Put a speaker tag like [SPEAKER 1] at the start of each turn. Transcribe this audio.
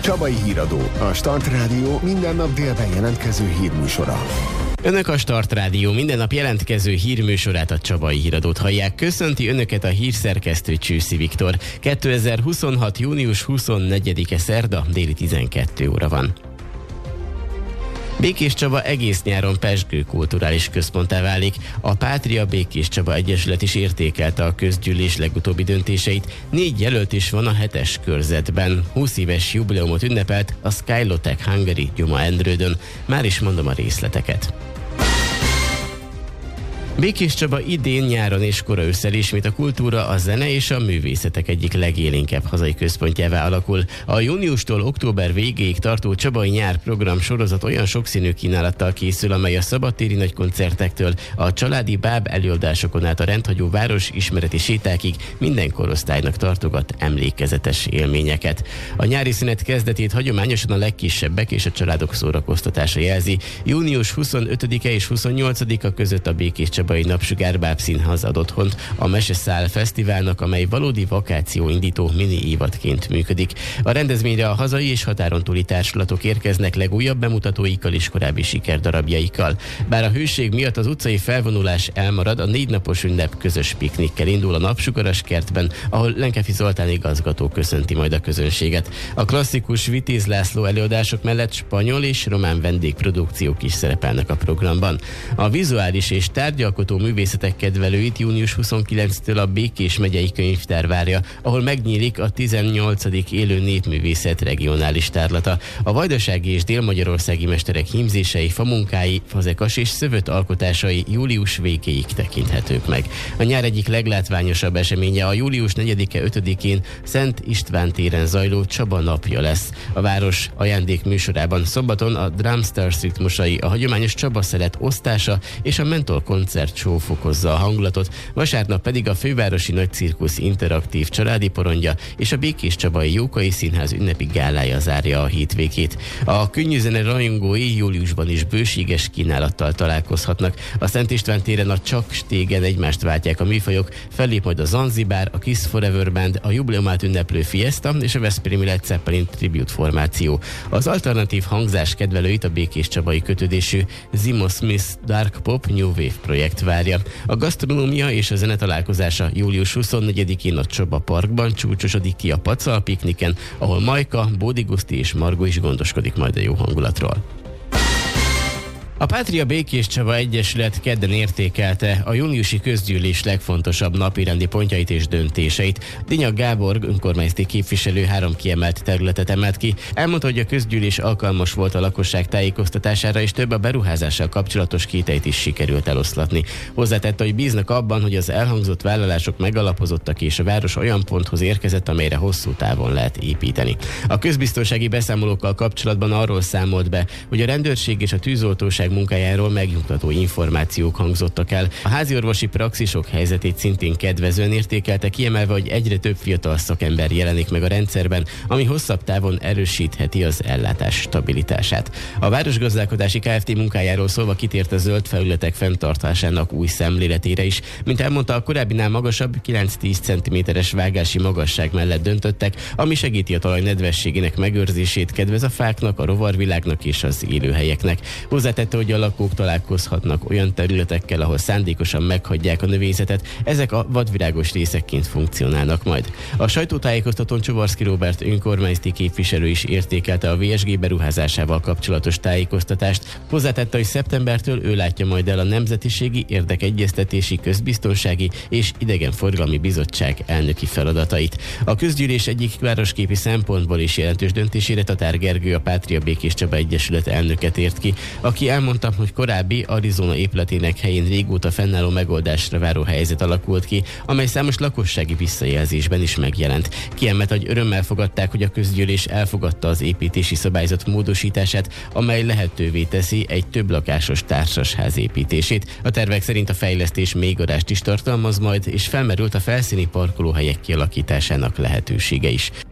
[SPEAKER 1] Csabai Híradó, a Start Rádió minden nap délben jelentkező hírműsora.
[SPEAKER 2] Önök a Start Rádió minden nap jelentkező hírműsorát, a Csabai Híradót hallják. Köszönti Önöket a hírszerkesztő Csőszi Viktor. 2026. június 24-e szerda, déli 12 óra van. Békés Csaba egész nyáron pezsgő kulturális központtá válik. A Pátria Békés Csaba Egyesület is értékelte a közgyűlés legutóbbi döntéseit. 4 jelölt is van a 7-es körzetben. 20 éves jubileumot ünnepelt a Skylotech Hungary Gyuma Endrődön. Már is mondom a részleteket. Békés Csaba idén nyáron és kora ősszel ismét a kultúra, a zene és a művészetek egyik legélénkebb hazai központjává alakul. A júniustól október végéig tartó Csabai Nyár program sorozat olyan sokszínű kínálattal készül, amely a szabadtéri nagykoncertektől a családi báb előadásokon át a rendhagyó város ismereti sétákig minden korosztálynak tartogat emlékezetes élményeket. A nyári szünet kezdetét hagyományosan a legkisebbek és a családok szórakoztatása jelzi. Június 25-e és 28-a között a Békés Csabai Napsugár Bábszínház ad otthont a Meseszál Fesztiválnak, amely valódi vakációindító mini évadként működik. A rendezvényre a hazai és határon túli társulatok érkeznek legújabb bemutatóikkal és korábbi sikerdarabjaikkal. Bár a hőség miatt az utcai felvonulás elmarad, a 4 napos ünnep közös piknikkel indul a Napsugaras kertben, ahol Lenkefi Zoltán igazgató köszönti majd a közönséget. A klasszikus Vitéz László előadások mellett spanyol és román vendégprodukciók is szerepelnek a programban. A vizuális és tárgyalkotó művészetek kedvelőit június 29-től a Békés megyei könyvtár várja, ahol megnyílik a 18. élő népművészet regionális tárlata. A vajdasági és délmagyarországi mesterek hímzései, famunkái, fazekas és szövött alkotásai július végéig tekinthetők meg. A nyár egyik leglátványosabb eseménye a július 4-e 5-én Szent István téren zajló Csaba napja lesz. A város ajándék műsorában szombaton a Drumstars ritmusai, a hagyományos Csaba szelet osztása és a Mentol koncertshow fokozza a hangulatot, vasárnap pedig a Fővárosi Nagycirkusz interaktív családi porondja és a Békés Csabai Jókai Színház ünnepi gálája zárja a hétvégét. A könnyűzene rajongói júliusban is bőséges kínálattal találkozhatnak. A Szent István téren a Csak Stégen egymást váltják a műfajok, fellép majd a Zanzibár, a Kiss Forever Band, a jubileumát ünneplő Fiesta és a Veszprémi Led Zeppelin Tribute formáció. Az alternatív hangzás kedvelőit a Békés Csabai kötődésű Zimo Smith Dark Pop New Wave projekt várja. A gasztronómia és a zene találkozása július 24-én a Csaba Parkban csúcsosodik ki a Pacal pikniken, ahol Majka, Bódi Guszti és Margó is gondoskodik majd a jó hangulatról. A Pátria Békés Csaba Egyesület kedden értékelte a júniusi közgyűlés legfontosabb napirendi pontjait és döntéseit. Dinyak Gábor önkormányzati képviselő 3 kiemelt területet emelt ki. Elmondta, hogy a közgyűlés alkalmas volt a lakosság tájékoztatására, és több a beruházással kapcsolatos kételyt is sikerült eloszlatni. Hozzátette, hogy bíznak abban, hogy az elhangzott vállalások megalapozottak, és a város olyan ponthoz érkezett, amelyre hosszú távon lehet építeni. A közbiztonsági beszámolókkal kapcsolatban arról számolt be, hogy a rendőrség és a tűzoltóság munkájáról megnyugtató információk hangzottak el. A háziorvosi praxisok helyzetét szintén kedvezően értékelte, kiemelve, hogy egyre több fiatal szakember jelenik meg a rendszerben, ami hosszabb távon erősítheti az ellátás stabilitását. A Városgazdálkodási Kft. Munkájáról szólva kitért a zöld felületek fenntartásának új szemléletére is. Mint elmondta, a korábbinál magasabb 9-10 cm-es vágási magasság mellett döntöttek, ami segíti a talaj nedvességének megőrzését, kedvez a fáknak, a rovarvilágnak és az élőhelyeknek. Hozzátette, hogy a lakók találkozhatnak olyan területekkel, ahol szándékosan meghagyják a növényzetet, ezek a vadvirágos részekként funkcionálnak majd. A sajtótájékoztatón Csobarszky Róbert önkormányzati képviselő is értékelte a VSG beruházásával kapcsolatos tájékoztatást. Hozzátette, hogy szeptembertől ő látja majd el a Nemzetiségi Érdekegyeztetési, Közbiztonsági és Idegenforgalmi Bizottság elnöki feladatait. A közgyűlés egyik városképi szempontból is jelentős döntésére Tatár Gergő, a Pátria Békés Csaba Egyesület elnöke tért ki, aki elmondta, hogy korábbi Arizona épületének helyén régóta fennálló megoldásra váró helyzet alakult ki, amely számos lakossági visszajelzésben is megjelent. Kiemelt, hogy örömmel fogadták, hogy a közgyűlés elfogadta az építési szabályzat módosítását, amely lehetővé teszi egy több lakásos társasház építését. A tervek szerint a fejlesztés még garást is tartalmaz majd, és felmerült a felszíni parkolóhelyek kialakításának lehetősége is.